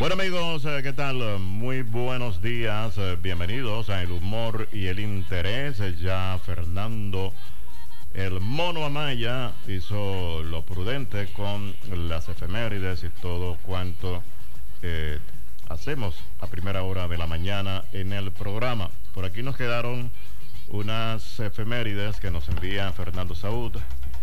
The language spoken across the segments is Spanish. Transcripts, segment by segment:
Bueno amigos, ¿qué tal? Muy buenos días, bienvenidos a El Humor y el Interés. Ya Fernando, el Mono Amaya, hizo lo prudente con las efemérides y todo cuanto hacemos a primera hora de la mañana en el programa. Por aquí nos quedaron unas efemérides que nos envía Fernando Saúd.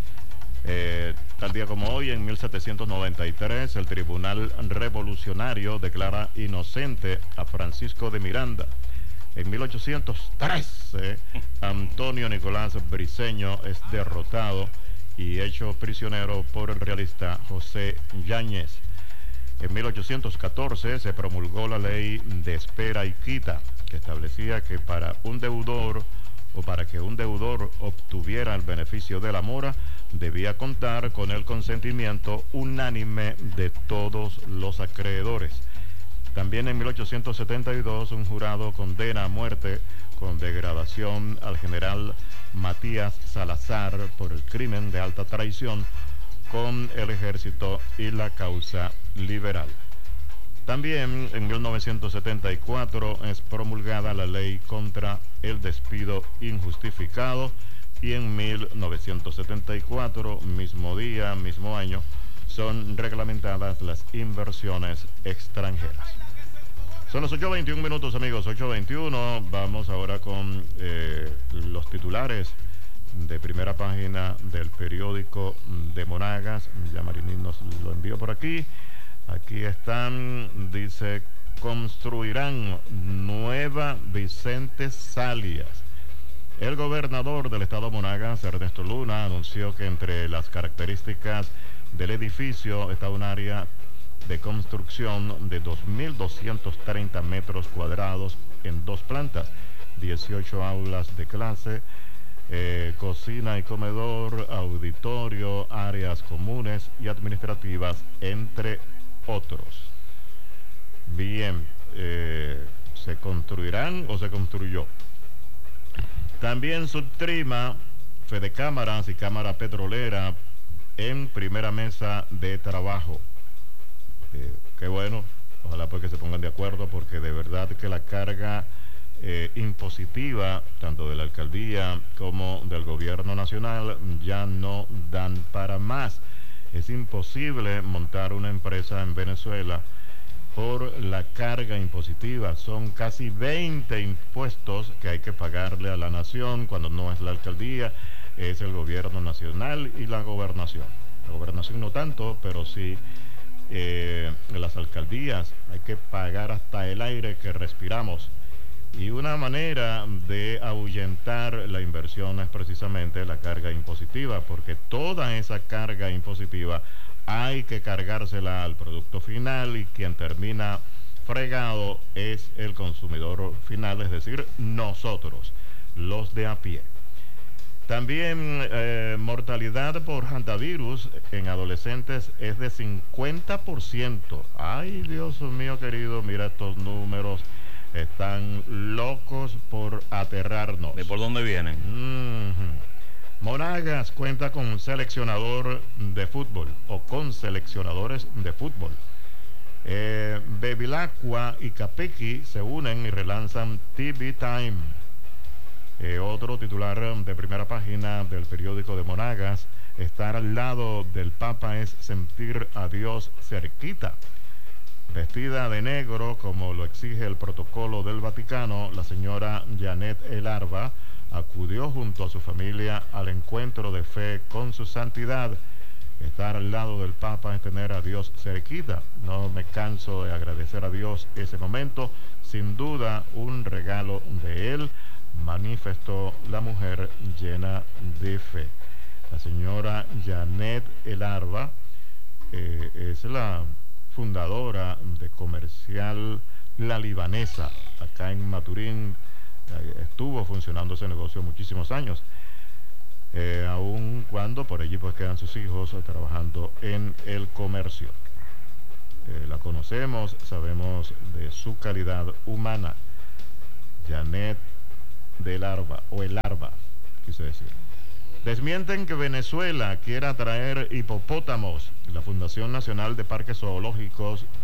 Tal día como hoy, en 1793, el Tribunal Revolucionario declara inocente a Francisco de Miranda. En 1813, Antonio Nicolás Briceño es derrotado y hecho prisionero por el realista José Yáñez. En 1814 se promulgó la ley de espera y quita, que establecía que para un deudor o para que un deudor obtuviera el beneficio de la mora, debía contar con el consentimiento unánime de todos los acreedores. También en 1872 un jurado condena a muerte con degradación al general Matías Salazar por el crimen de alta traición con el ejército y la causa liberal. También en 1974 es promulgada la ley contra el despido injustificado y en 1974, mismo día, mismo año, son reglamentadas las inversiones extranjeras. Son las 8:21 minutos, amigos, 8:21. Vamos ahora con los titulares de primera página del periódico de Monagas. Ya Marín nos lo envió por aquí. Aquí están, dice, construirán nueva Vicente Salias. El gobernador del estado Monagas, Ernesto Luna, anunció que entre las características del edificio está un área de construcción de 2.230 metros cuadrados en 2 plantas, 18 aulas de clase, cocina y comedor, auditorio, áreas comunes y administrativas, entre otros. Bien, ¿se construirán o se construyó? También Subtrima, Fede Cámaras y Cámara Petrolera en primera mesa de trabajo. Qué bueno, ojalá pues que se pongan de acuerdo, porque de verdad que la carga impositiva, tanto de la alcaldía como del gobierno nacional, ya no dan para más. Es imposible montar una empresa en Venezuela por la carga impositiva. Son casi 20 impuestos que hay que pagarle a la nación, cuando no es la alcaldía, es el gobierno nacional y la gobernación. La gobernación no tanto, pero sí las alcaldías. Hay que pagar hasta el aire que respiramos. Y una manera de ahuyentar la inversión es precisamente la carga impositiva, porque toda esa carga impositiva hay que cargársela al producto final, y quien termina fregado es el consumidor final, es decir, nosotros, los de a pie. También mortalidad por hantavirus en adolescentes es de 50%. Ay, Dios mío querido, mira estos números. Están locos por aterrarnos. ¿De por dónde vienen? Monagas cuenta con un seleccionador de fútbol, o con seleccionadores de fútbol. Bevilacqua y Capecchi se unen y relanzan TV Time. Otro titular de primera página del periódico de Monagas: estar al lado del Papa es sentir a Dios cerquita. Vestida de negro, como lo exige el protocolo del Vaticano, la señora Janet Elarba acudió junto a su familia al encuentro de fe con su santidad. Estar al lado del Papa es tener a Dios cerquita. No me canso de agradecer a Dios ese momento. Sin duda, un regalo de Él, manifestó la mujer llena de fe. La señora Janet Elarba es la fundadora de Comercial La Libanesa, acá en Maturín. Estuvo funcionando ese negocio muchísimos años, aun cuando por allí pues quedan sus hijos trabajando en el comercio. La conocemos, sabemos de su calidad humana. Janet del Arba, o el Arba, quise decir. Desmienten que Venezuela quiera traer hipopótamos. La Fundación Nacional de Parques Zoológicos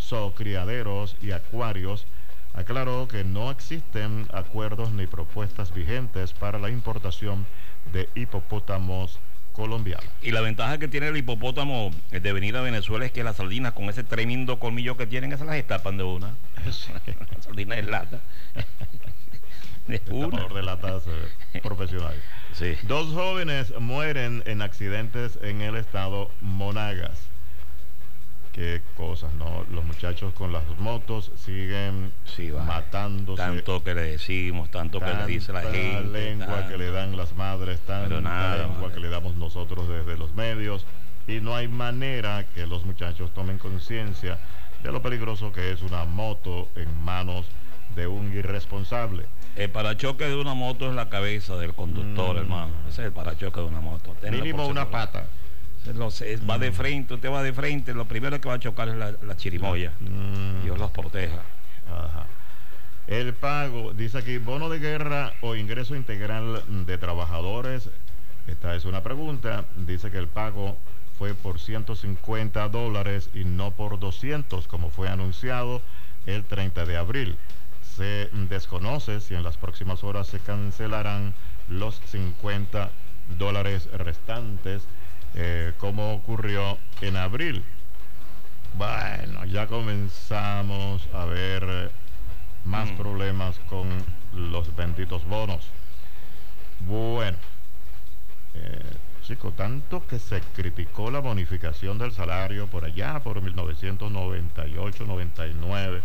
zoocriaderos y acuarios, aclaró que no existen acuerdos ni propuestas vigentes para la importación de hipopótamos colombianos. Y la ventaja que tiene el hipopótamo de venir a Venezuela es que las sardinas, con ese tremendo colmillo que tienen, esas las estapan de una. Sí. La sardina es lata. De una. Tapador de latas profesional. Sí. 2 jóvenes mueren en accidentes en el estado Monagas. Qué cosas, ¿no? Los muchachos con las motos siguen Sí, vale. matándose. Tanto que le decimos, tanto que le dice la gente. Lengua tanto. que le dan las madres, tanta nada, lengua madre. que le damos nosotros desde los medios. Y no hay manera que los muchachos tomen conciencia de lo peligroso que es una moto en manos de un irresponsable. El parachoque de una moto es la cabeza del conductor, hermano. Ese es el parachoque de una moto. Tenlo Mínimo por una seguro. pata. Va de frente, usted va de frente, lo primero que va a chocar es la chirimoya. Dios los proteja. Ajá. El pago, dice aquí, bono de guerra o ingreso integral de trabajadores. Esta es una pregunta. Dice que el pago fue por $150 y no por 200, como fue anunciado el 30 de abril. Se desconoce si en las próximas horas se cancelarán los $50 restantes, como ocurrió en abril. Bueno, ya comenzamos a ver más problemas con los benditos bonos. Bueno, chico, tanto que se criticó la bonificación del salario por allá, por 1998, 99.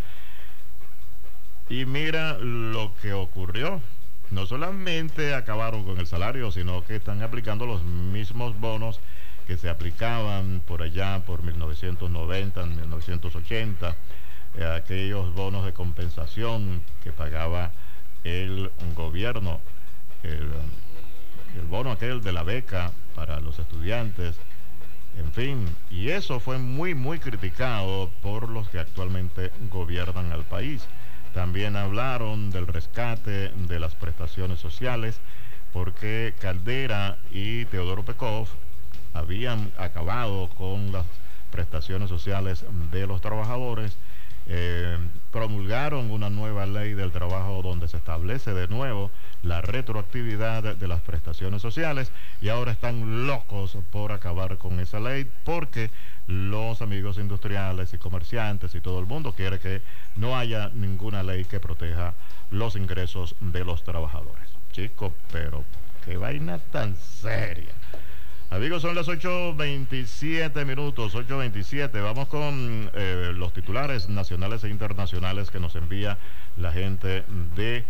Y mira lo que ocurrió. No solamente acabaron con el salario, sino que están aplicando los mismos bonos que se aplicaban por allá por 1990, 1980, aquellos bonos de compensación que pagaba el gobierno, el bono aquel de la beca para los estudiantes, en fin, y eso fue muy criticado por los que actualmente gobiernan al país. También hablaron del rescate de las prestaciones sociales, porque Caldera y Teodoro Pekov habían acabado con las prestaciones sociales de los trabajadores, promulgaron una nueva ley del trabajo donde se establece de nuevo la retroactividad de las prestaciones sociales, y ahora están locos por acabar con esa ley, porque los amigos industriales y comerciantes y todo el mundo quiere que no haya ninguna ley que proteja los ingresos de los trabajadores. Chicos, pero qué vaina tan seria. Amigos, son las 8:27 minutos, 8:27. Vamos con los titulares nacionales e internacionales que nos envía la gente de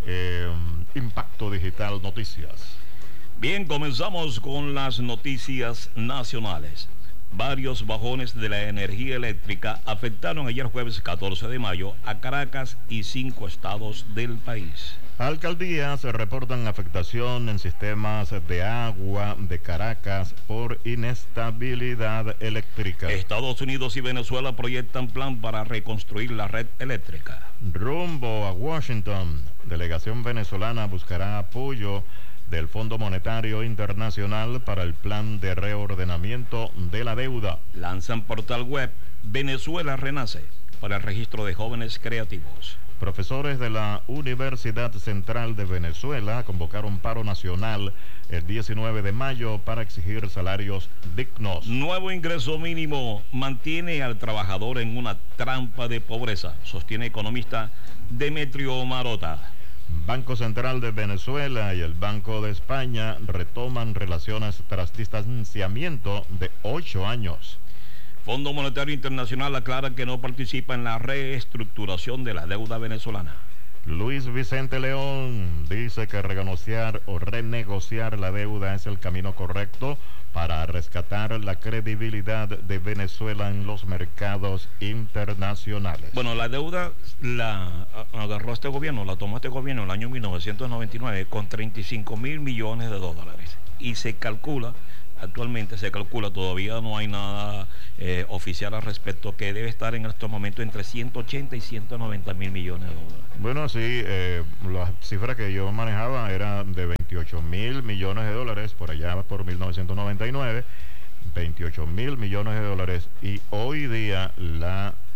Impacto Digital Noticias. Bien, comenzamos con las noticias nacionales. Varios bajones de la energía eléctrica afectaron ayer jueves 14 de mayo a Caracas y 5 estados del país. Alcaldías reportan afectación en sistemas de agua de Caracas por inestabilidad eléctrica. Estados Unidos y Venezuela proyectan plan para reconstruir la red eléctrica. Rumbo a Washington, delegación venezolana buscará apoyo del Fondo Monetario Internacional para el plan de reordenamiento de la deuda. Lanzan portal web Venezuela Renace para el registro de jóvenes creativos. Profesores de la Universidad Central de Venezuela convocaron paro nacional el 19 de mayo para exigir salarios dignos. Nuevo ingreso mínimo mantiene al trabajador en una trampa de pobreza, sostiene economista Demetrio Marota. Banco Central de Venezuela y el Banco de España retoman relaciones tras distanciamiento de 8 años. Fondo Monetario Internacional aclara que no participa en la reestructuración de la deuda venezolana. Luis Vicente León dice que renegociar la deuda es el camino correcto para rescatar la credibilidad de Venezuela en los mercados internacionales. Bueno, la deuda la agarró este gobierno, la tomó este gobierno en el año 1999 con 35.000 millones de dólares. Y actualmente se calcula, todavía no hay nada oficial al respecto, que debe estar en estos momentos entre 180 y 190 mil millones de dólares. Bueno, sí, la cifra que yo manejaba era de 28 mil millones de dólares por allá por 1999, 28 mil millones de dólares, y hoy día la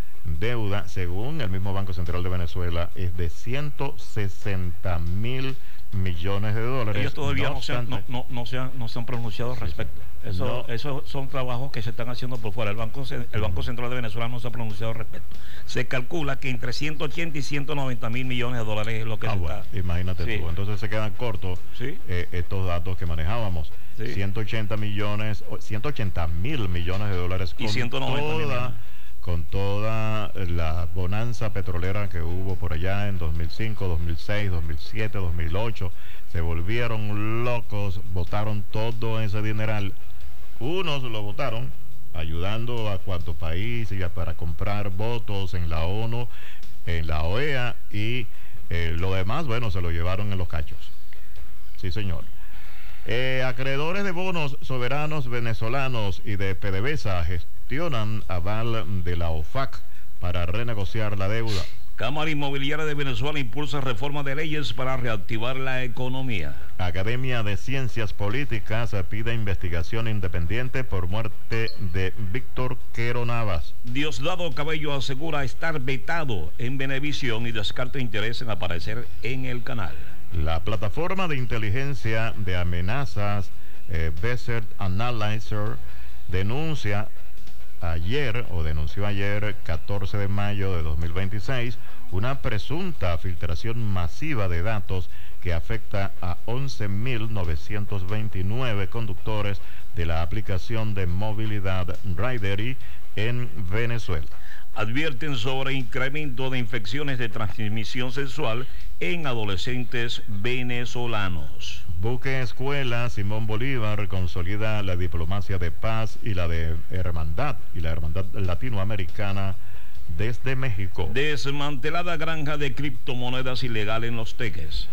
deuda, según el mismo Banco Central de Venezuela, es de 160.000 millones de dólares. Ellos todavía no se han pronunciado al respecto. Esos son trabajos que se están haciendo por fuera. El Banco Central de Venezuela no se ha pronunciado al respecto. Se calcula que entre 180 y 190 mil millones de dólares es lo que bueno, imagínate tú. Entonces se quedan cortos estos datos que manejábamos. 180 mil millones de dólares y 190 con toda la bonanza petrolera que hubo por allá en 2005, 2006, 2007, 2008. Se volvieron locos, botaron todo ese dineral. Unos lo votaron ayudando a cuanto país para comprar votos en la ONU, en la OEA, y lo demás, bueno, se lo llevaron en los cachos. Sí, señor. Acreedores de bonos soberanos venezolanos y de PDVSA gestionan aval de la OFAC para renegociar la deuda. Cámara Inmobiliaria de Venezuela impulsa reforma de leyes para reactivar la economía. Academia de Ciencias Políticas pide investigación independiente por muerte de Víctor Quero Navas. Diosdado Cabello asegura estar vetado en Venevisión y descarta interés en aparecer en el canal. La plataforma de inteligencia de amenazas Desert Analyzer denunció ayer, 14 de mayo de 2026, una presunta filtración masiva de datos que afecta a 11.929 conductores de la aplicación de movilidad Ridery en Venezuela. Advierten sobre incremento de infecciones de transmisión sexual en adolescentes venezolanos. Buque Escuela Simón Bolívar consolida la diplomacia de paz y la hermandad latinoamericana desde México. Desmantelada granja de criptomonedas ilegal en Los Teques.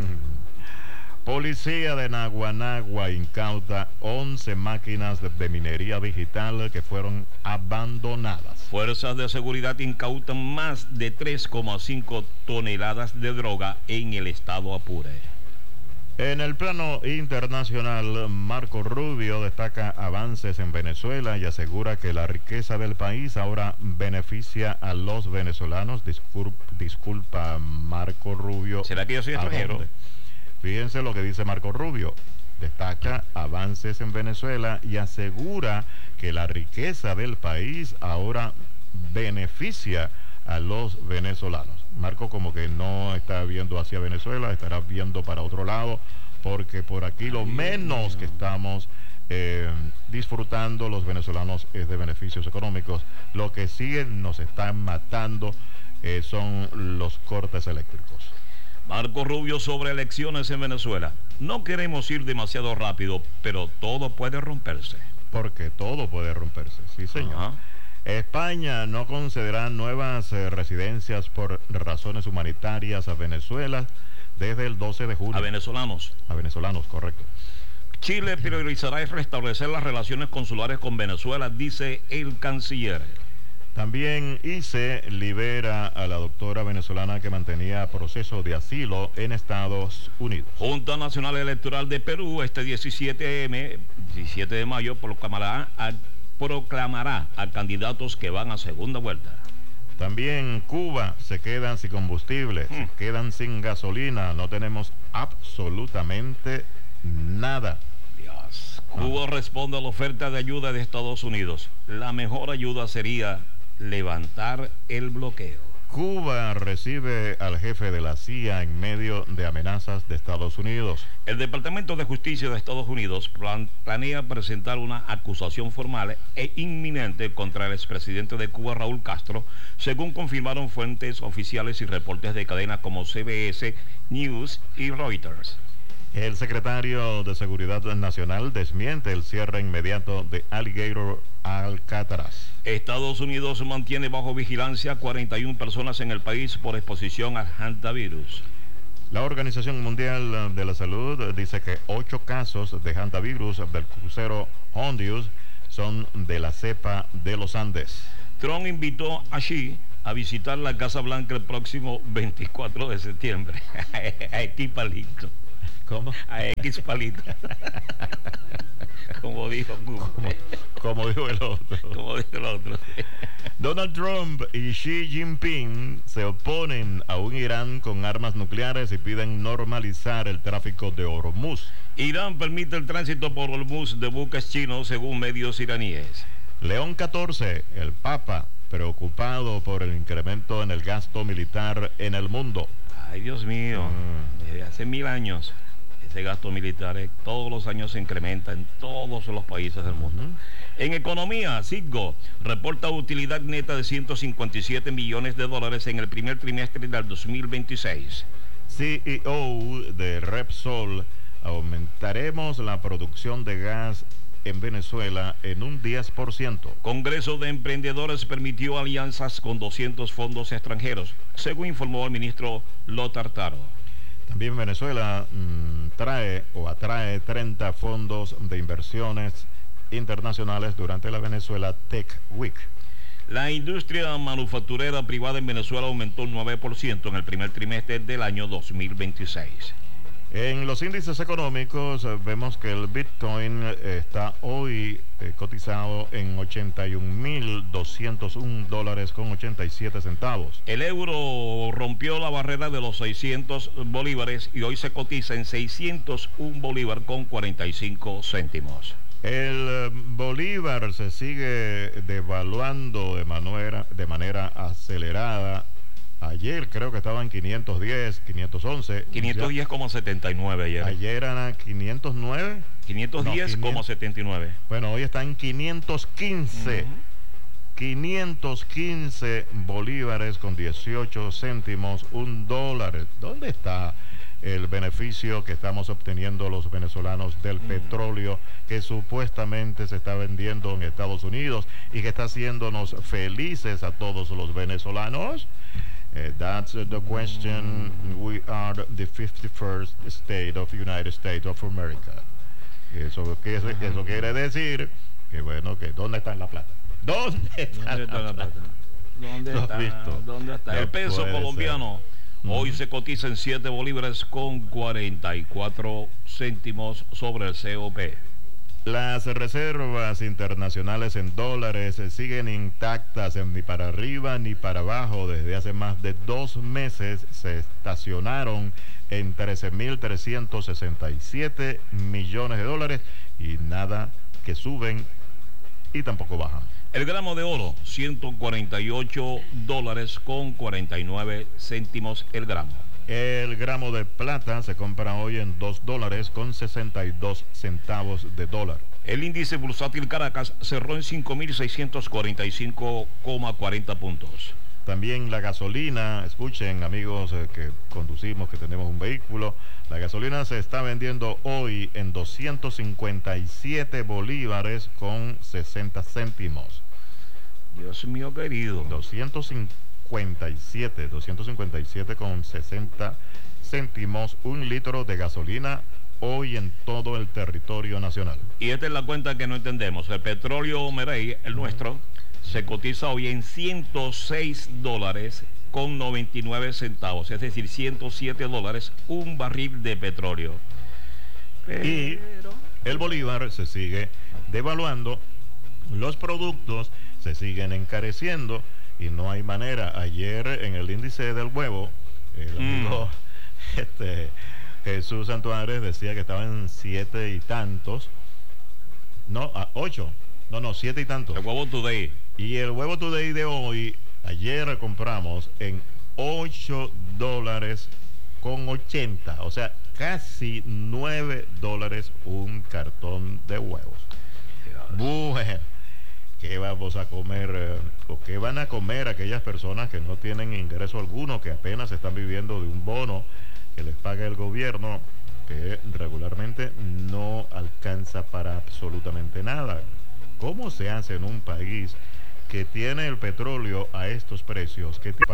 Policía de Naguanagua incauta 11 máquinas de minería digital que fueron abandonadas. Fuerzas de seguridad incautan más de 3,5 toneladas de droga en el estado Apure. En el plano internacional, Marco Rubio destaca avances en Venezuela y asegura que la riqueza del país ahora beneficia a los venezolanos. Disculpa, Marco Rubio. ¿Será que yo soy extranjero? Fíjense lo que dice Marco Rubio. Destaca avances en Venezuela y asegura que la riqueza del país ahora beneficia a los venezolanos. Marco como que no está viendo hacia Venezuela, estará viendo para otro lado, porque por aquí lo menos que estamos disfrutando los venezolanos es de beneficios económicos. Lo que sí nos están matando son los cortes eléctricos. Marco Rubio sobre elecciones en Venezuela. No queremos ir demasiado rápido, pero todo puede romperse. Porque todo puede romperse, sí señor. Ajá. España no concederá nuevas residencias por razones humanitarias a Venezuela desde el 12 de junio. A venezolanos. A venezolanos, correcto. Chile priorizará restablecer las relaciones consulares con Venezuela, dice el canciller. También ICE libera a la doctora venezolana que mantenía proceso de asilo en Estados Unidos. Junta Nacional Electoral de Perú este 17 de mayo proclamará a candidatos que van a segunda vuelta. También Cuba se quedan sin combustible, se quedan sin gasolina, no tenemos absolutamente nada. Dios. Cuba responde a la oferta de ayuda de Estados Unidos. La mejor ayuda sería levantar el bloqueo. Cuba recibe al jefe de la CIA en medio de amenazas de Estados Unidos. El Departamento de Justicia de Estados Unidos planea presentar una acusación formal e inminente contra el expresidente de Cuba, Raúl Castro, según confirmaron fuentes oficiales y reportes de cadenas como CBS News y Reuters. El secretario de Seguridad Nacional desmiente el cierre inmediato de Alligator Alcatraz. Estados Unidos mantiene bajo vigilancia 41 personas en el país por exposición al hantavirus. La Organización Mundial de la Salud dice que 8 casos de hantavirus del crucero Hondius son de la cepa de los Andes. Trump invitó a Xi a visitar la Casa Blanca el próximo 24 de septiembre. Aquí palito. ¿Cómo? A X palito. Como dijo Google. Como dijo el otro. Como dijo el otro. Donald Trump y Xi Jinping se oponen a un Irán con armas nucleares y piden normalizar el tráfico de Hormuz. Irán permite el tránsito por Hormuz de buques chinos según medios iraníes. León XIV, el Papa, preocupado por el incremento en el gasto militar en el mundo. Ay, Dios mío, desde hace 1000 años ese gasto militar todos los años se incrementa en todos los países del mundo. En economía, Citgo reporta utilidad neta de 157 millones de dólares en el primer trimestre del 2026. CEO de Repsol, aumentaremos la producción de gas en Venezuela en un 10%. Congreso de Emprendedores permitió alianzas con 200 fondos extranjeros, según informó el ministro Lothar Taro. También Venezuela atrae 30 fondos de inversiones internacionales durante la Venezuela Tech Week. La industria manufacturera privada en Venezuela aumentó un 9% en el primer trimestre del año 2026. En los índices económicos vemos que el Bitcoin está hoy cotizado en $81.201 con 87 centavos. El euro rompió la barrera de los 600 bolívares y hoy se cotiza en 601 bolívar con 45 céntimos. El bolívar se sigue devaluando de manera acelerada. Ayer creo que estaban 510, 511. 510,79 ayer. Ayer eran 509. 510,79. Bueno, hoy están 515. 515 bolívares con 18 céntimos, $1. ¿Dónde está el beneficio que estamos obteniendo los venezolanos del petróleo que supuestamente se está vendiendo en Estados Unidos y que está haciéndonos felices a todos los venezolanos? That's the question. We are the 51st state of United States of America. Eso quiere decir que bueno, que ¿dónde está la plata? ¿Dónde está la plata? ¿Dónde está? El peso colombiano hoy se cotiza en 7 bolívares con 44 céntimos sobre el COP. Las reservas internacionales en dólares siguen intactas, ni para arriba ni para abajo. Desde hace más de 2 meses se estacionaron en 13.367 millones de dólares y nada que suben y tampoco bajan. El gramo de oro, $148 con 49 céntimos el gramo. El gramo de plata se compra hoy en $2 con 62 centavos de dólar. El índice bursátil Caracas cerró en 5.645,40 puntos. También la gasolina, escuchen amigos que conducimos, que tenemos un vehículo, la gasolina se está vendiendo hoy en 257 bolívares con 60 céntimos. Dios mío querido. 257 con 60 céntimos, un litro de gasolina hoy en todo el territorio nacional. Y esta es la cuenta que no entendemos. El petróleo Merey, el nuestro, se cotiza hoy en $106 con 99 centavos, es decir, $107 un barril de petróleo. Y el bolívar se sigue devaluando, los productos se siguen encareciendo y no hay manera. Ayer en el índice del huevo, el amigo Jesús Santuares decía que estaba en 7 y tantos, no, 8, no, 7 y tantos. El huevo Today. Y el huevo Today de hoy, ayer compramos en $8 con 80, o sea, casi $9 un cartón de huevos. Bueno, ¿qué vamos a comer o qué van a comer aquellas personas que no tienen ingreso alguno, que apenas están viviendo de un bono que les paga el gobierno, que regularmente no alcanza para absolutamente nada? ¿Cómo se hace en un país que tiene el petróleo a estos precios? ¿Qué tipo